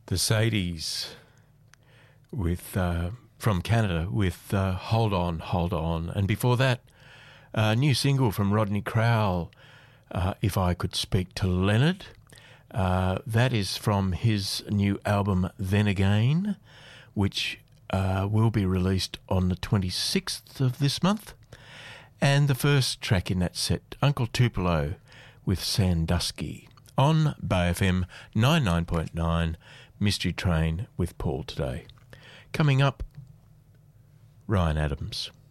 The Sadies with from Canada with Hold On, Hold On. And before that, a new single from Rodney Crowell, If I Could Speak to Leonard. That is from his new album Then Again, which will be released on the 26th of this month. And the first track in that set, Uncle Tupelo with Sandusky, on BayFM 99.9, Mystery Train with Paul today. Coming up, Ryan Adams.